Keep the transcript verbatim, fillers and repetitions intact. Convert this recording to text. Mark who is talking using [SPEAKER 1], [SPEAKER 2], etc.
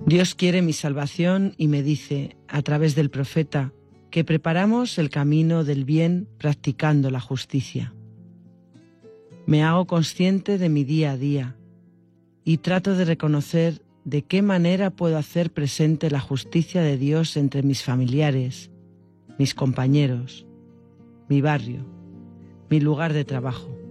[SPEAKER 1] Dios quiere mi salvación y me dice, a través del profeta, que preparamos el camino del bien practicando la justicia. Me hago consciente de mi día a día y trato de reconocer de qué manera puedo hacer presente la justicia de Dios entre mis familiares, mis compañeros, mi barrio, mi lugar de trabajo.